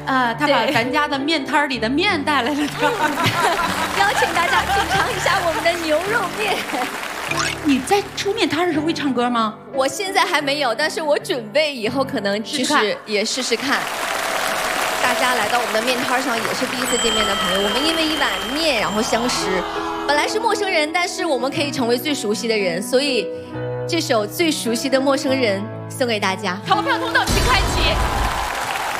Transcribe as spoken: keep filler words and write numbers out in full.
啊，他把咱家的面摊里的面带来了， 邀请大家品尝一下我们的牛肉面。 你在出面摊的时候会唱歌吗？ 我现在还没有，但是我准备以后可能就是也试试看。大家来到我们的面摊上也是第一次见面的朋友，我们因为一碗面然后相识，本来是陌生人，但是我们可以成为最熟悉的人，所以这首《最熟悉的陌生人》送给大家。 投票通道请开启。